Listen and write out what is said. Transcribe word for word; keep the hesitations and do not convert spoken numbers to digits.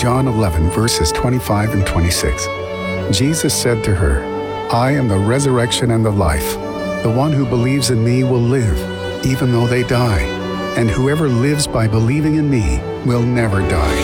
John eleven, verses twenty-five and twenty-six. Jesus said to her, "I am the resurrection and the life. The one who believes in me will live, even though they die. And whoever lives by believing in me will never die."